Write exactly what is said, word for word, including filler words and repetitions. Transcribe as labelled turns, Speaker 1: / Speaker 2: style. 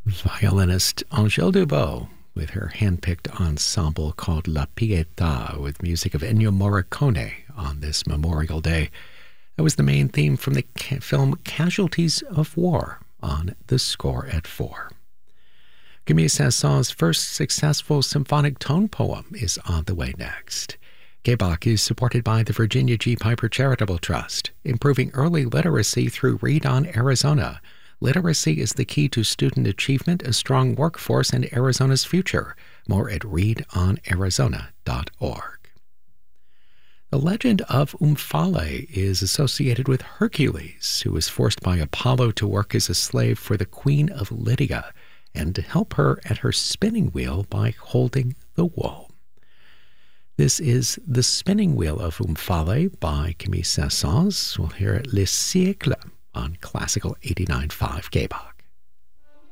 Speaker 1: Violinist Angèle Dubot with her hand-picked ensemble called La Pietà with music of Ennio Morricone on this Memorial Day. That was the main theme from the ca- film Casualties of War on The Score at Four. Camille Saint-Saëns' first successful symphonic tone poem is on the way next. Gebach is supported by the Virginia G. Piper Charitable Trust, improving early literacy through Read on Arizona. Literacy is the key to student achievement, a strong workforce, and Arizona's future. More at read on arizona dot org. The legend of Omphale is associated with Hercules, who was forced by Apollo to work as a slave for the Queen of Lydia and to help her at her spinning wheel by holding the wool. This is The Spinning Wheel of Omphale by Camille Saint-Saëns. We'll hear it Le Siècle on Classical eighty-nine point five K B O K.